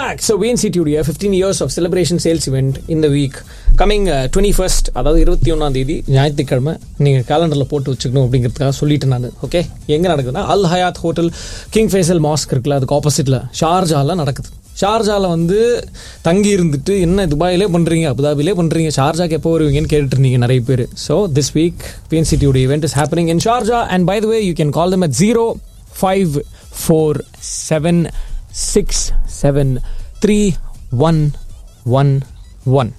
back. So VNCT உடைய 15 years of celebration sales event in the week coming 21st, அதாவது 21ஆம் தேதி ஞாயிற்றுக்கிழமை நீங்கள் கேலண்டரில் போட்டு வச்சுக்கணும் அப்படிங்கிறதுக்காக சொல்லிட்டேன் நான். ஓகே, எங்கே நடக்குதுன்னா அல் Hyatt hotel king Faisal mask இருக்குல்ல, அதுக்கு ஆப்போசிட்டில் ஷார்ஜாவில் நடக்குது. ஷார்ஜாவில் வந்து தங்கி இருந்துட்டு என்ன துபாயிலே பண்ணுறீங்க, அபுதாபிலே பண்ணுறீங்க, ஷார்ஜாக்கு எப்போ வருவீங்கன்னு கேட்டுட்டு இருந்தீங்க நிறைய பேர். ஸோ திஸ் வீக் VNCT உடைய event is happening in Sharjah, and by the way you can call them at 0547673111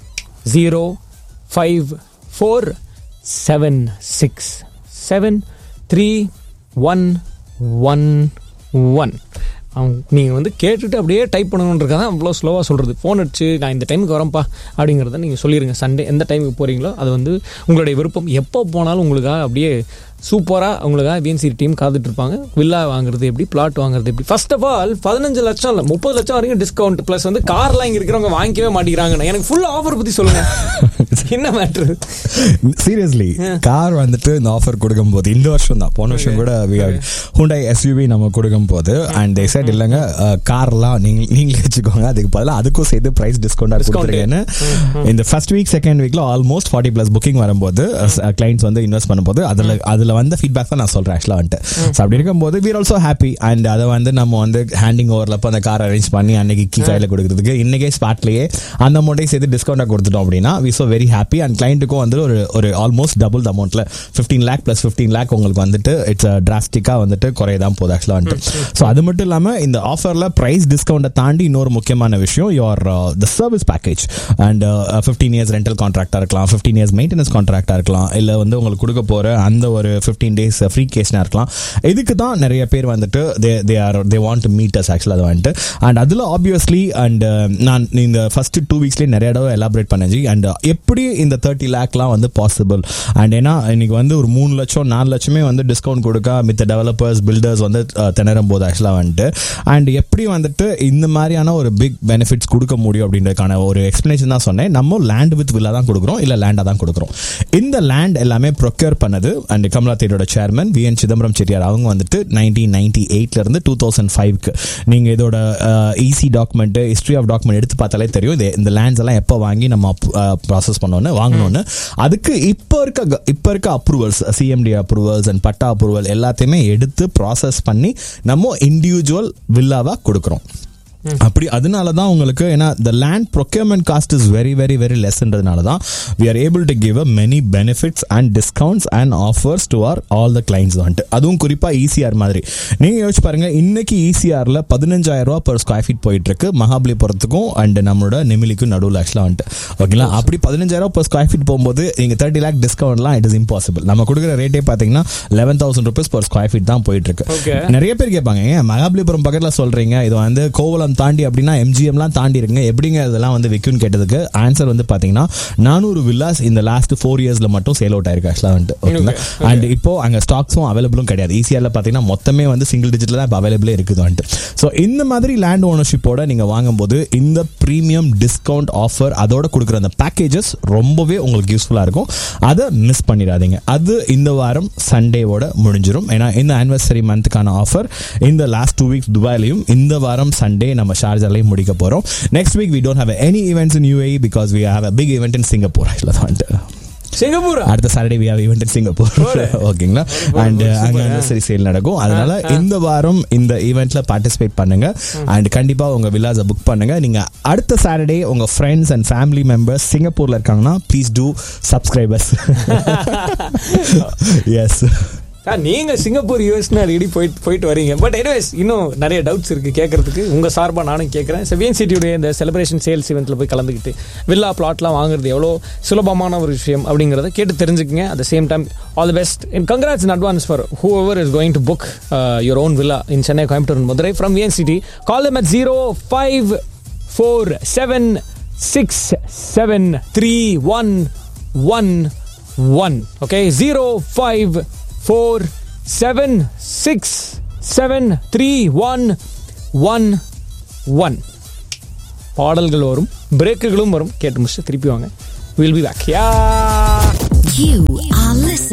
0547673111. நீங்கள் வந்து கேட்டுட்டு அப்படியே டைப் பண்ணணுன்றக்காக தான் அவ்வளோ ஸ்லோவாக சொல்கிறது. ஃபோன் அடிச்சு நான் இந்த டைமுக்கு வரேன்ப்பா அப்படிங்கிறத நீங்கள் சொல்லிடுங்க. சண்டே எந்த டைமுக்கு போகிறீங்களோ அது வந்து உங்களுடைய விருப்பம். எப்போ போனாலும் உங்களுக்காக அப்படியே சூப்பராக உங்களுக்காக VNCT டீம் காத்துட்டு இருப்பாங்க. வில்லா வாங்குறது எப்படி, பிளாட் வாங்குறது எப்படி. ஃபர்ஸ்ட் ஆஃப் ஆல் 15 லட்சம் இல்லை 30 லட்சம் வரைக்கும் டிஸ்கவுண்ட். ப்ளஸ் வந்து கார்லாம் இங்கே இருக்கிறவங்க வாங்கிக்கவே மாட்டேங்கிறாங்க. எனக்கு ஃபுல் ஆஃபர் பற்றி சொல்லுங்கள், என்ன மேட்ரு? சீரியஸ்லி கார் வந்துட்டு இந்த ஆஃபர் கொடுக்கும் போது இந்த வருஷம் தான், போன வருஷம் கூட Hyundai SUV நம்ம கொடுக்கும் போது அண்ட் they said இல்லைங்க கார்லாம் நீங்களே வச்சுக்கோங்க, அதுக்கு பதிலாக அதுக்கும் சேர்த்து ப்ரைஸ் டிஸ்கவுண்டாக கொடுத்துருக்கேன்னு. இந்த ஃபர்ஸ்ட் வீக் செகண்ட் வீக்ல ஆல்மோஸ்ட் 40+ புக்கிங் வரும்போது கிளைண்ட்ஸ் வந்து இன்வெஸ்ட் பண்ணும்போது அதில் வந்த ஃபீட்பேக் தான் நான் சொல்கிறேன் ஆக்சுவலாக வந்துட்டு. ஸோ அப்படி இருக்கும்போது we are also happy. And அதை வந்து நம்ம வந்து ஹேண்டிங் ஓவரில் அப்போ அந்த கார் அரேஞ்ச் பண்ணி அன்னைக்கு கீ கையில் கொடுக்குறதுக்கு இன்னைக்கே ஸ்பாட்லேயே அந்த அமௌண்ட்டையும் சேர்த்து டிஸ்கவுண்டாக கொடுத்துட்டோம் அப்படின்னா we so very happy. And கிளைண்ட்டுக்கும் வந்து ஒரு ஆல்மோஸ்ட் டபுள் த அமௌண்ட்டில் 15 lakh + 15 lakh உங்களுக்கு வந்துட்டு இட்ஸ் டிராஸ்டிக்காக வந்துட்டு குறையதான் போகுது ஆக்சுவலாக வந்துட்டு. ஸோ அது மட்டும் இல்லாமல் இந்த ஆஃபரில் ப்ரைஸ் டிஸ்கவுண்ட்டை தாண்டி இன்னொரு முக்கியமான விஷயம் your the service package. And 15 years rental கான்ட்ராக்டாக இருக்கலாம், 15 years மெயின்டெனன்ஸ் கான்ட்ராக்டாக இருக்கலாம், இல்லை வந்து உங்களுக்கு கொடுக்க போகிற அந்த ஒரு 15 days ஃப்ரீ கேஸ்னா இருக்கலாம். இதுக்கு தான் நிறைய பேர் வந்துட்டு they want to meet us actually அது வந்துட்டு. அண்ட் அதில் ஆப்வியஸ்லி அண்ட் நான் இந்த ஃபர்ஸ்ட் 2 weeksலேயே நிறைய இடம் எலாபரேட் பண்ணேன். அண்ட் எப்படி இந்த 30 lakhலாம் வந்து பாசிபிள். அண்ட் ஏன்னா இன்னைக்கு வந்து ஒரு 3 லட்சம் 4 லட்சமே வந்து டிஸ்கவுண்ட் கொடுக்க மித்த டெவலப்பர்ஸ் பில்டர்ஸ் வந்து திணறும் போது ஆக்சுவலாக வந்துட்டு. அண்ட் எப்படி வந்துட்டு இந்த மாதிரியான ஒரு பிக் பெனிஃபிட்ஸ் கொடுக்க முடியும் அப்படின்றதுக்கான ஒரு எக்ஸ்பிளனேஷன் தான் சொன்னேன். நம்ம லேண்ட் வித் வில்லா தான் கொடுக்குறோம், இல்லை லேண்டாக தான் கொடுக்குறோம். இந்த லேண்ட் எல்லாமே ப்ரொக்யூர் பண்ணது and Kamala தேரோட chairman VN Chidambaram Chettiar. அவங்க வந்துட்டு 1998 இருந்து 2005 நீங்கள் இதோட EC document, history of document எடுத்து பார்த்தாலே தெரியும் இந்த லேண்ட்ஸ் எல்லாம் எப்போ வாங்கி நம்ம ப்ராசஸ் பண்ணோன்னு வாங்கணும்னு. அதுக்கு இப்போ இருக்க approvals, CMD approvals and patta approval எல்லாத்தையுமே எடுத்து ப்ராசஸ் பண்ணி நம்ம இண்டிவிஜுவல் வில்லாவா கொடுக்குறோம். அப்படி அதனால தான் உங்களுக்கு ஏன்னா the land procurement cost is very very very lessன்றதுனால தான் we are able to give a many benefits and discounts and offers to our all the clients வந்துட்டு. அதுவும் குறிப்பாக ECR மாதிரி நீங்கள் யோசிச்சு பாருங்க, இன்னைக்கு ECRல 15,000 ரூபா per square feet போயிட்டு இருக்கு மகாபலிபுரத்துக்கும் அண்ட் நம்மளோட நெமிலிக்கும் நடுவில் ஆக்சுவலாக வந்துட்டு. ஓகேங்களா, அப்படி 15,000 per square feet போகும்போது நீங்கள் 30 lakh டிஸ்கவுண்ட்லாம் இட் இஸ் இம்பாசிபிள். நம்ம கொடுக்குற ரேட்டே பார்த்தீங்கன்னா 11,000 rupees per square feet தான் போயிட்டு இருக்கு. நிறைய பேர் கேட்பாங்க, ஏன் மகாபலிபுரம் பக்கத்தில் சொல்றீங்க, இது வந்து கோவலம் தாண்டி அப்படின்னா MGMலாம் தாண்டி இருக்குங்க, எப்படிங்க இதெல்லாம் வந்து விற்கும்னு கேட்டதுக்கு ஆன்சர் வந்து பார்த்தீங்கன்னா 400 வில்லாஸ் இந்த லாஸ்ட் 4 yearsல மட்டும் சேல் அவுட் ஆயிருக்கு ஆக்சுவலாக வந்துட்டு. ஓகேங்களா, அண்ட் இப்போ அங்கே ஸ்டாக்ஸும் அவைலபிளும் கிடையாது. ECRல பார்த்தீங்கன்னா மொத்தமே வந்து சிங்கிள் டிஜிட்ல தான் இப்போ அவைலபிளே இருக்குது வந்துட்டு. ஸோ இந்த மாதிரி லேண்ட் ஓனர்ஷிப்போட நீங்கள் வாங்கும்போது இந்த ப்ரீமியம் டிஸ்கவுண்ட் ஆஃபர் அதோட கொடுக்குற அந்த பேக்கேஜஸ் ரொம்பவே உங்களுக்கு யூஸ்ஃபுல்லாக இருக்கும். அதை மிஸ் பண்ணிடாதீங்க. அது இந்த வாரம் சண்டேவோட முடிஞ்சிடும். ஏன்னா இந்த ஆனிவர்சரி மந்த்துக்கான ஆஃபர் இந்த லாஸ்ட் 2 weeks துபாயிலையும், இந்த வாரம் சண்டே நம்ம ஷார்ஜாலையும் முடிக்க போறோம். Next week we don't have any events in UAE because we have a big event in Singapore. Singapore அடுத்த Saturday we have event in Singapore. ஓகேங்களா, அண்ட் அங்க ஆனிவர்சரி சேல் நடக்கும். அதனால இந்த வாரம் இந்த ஈவெண்ட்ல பார்ட்டிசிபேட் பண்ணுங்க அண்ட் கண்டிப்பா உங்க வில்லாஸை புக் பண்ணுங்க. நீங்க அடுத்த சாட்டர்டே உங்க ஃப்ரெண்ட்ஸ் அண்ட் ஃபேமிலி மெம்பர்ஸ் சிங்கப்பூர்ல இருக்காங்கன்னா ப்ளீஸ் டூ சப்ஸ்கிரைபர்ஸ். எஸ், நீங்க சிங்கப்பூர் யூஎஸ்னு அடிக்கடி போயிட்டு வரீங்க. பட் எனிவேஸ் இன்னும் நிறைய டவுட்ஸ் இருக்கு கேட்கறதுக்கு. உங்க சார்பா நானும் கேட்கறேன். VNCT இந்த செலிப்ரேஷன் சேல்ஸ் இவெண்ட்ல போய் கலந்துக்கிட்டு வில்லா பிளாட்லாம் வாங்குறது எவ்வளோ சுலபமான ஒரு விஷயம் அப்படிங்கிறத கேட்டு தெரிஞ்சுக்கங்க. At the same time all the best and congrats in advance for whoever is going to book your own villa in Chennai, Coimbatore and Madurai from VNCT. Call them at 0547673111. Okay, 0547673111. பாடல்கள் வரும், பிரேக்குகளும் வரும். கேட்டு முடிச்சு திருப்பி வாங்க. We'll be back. Yeah. You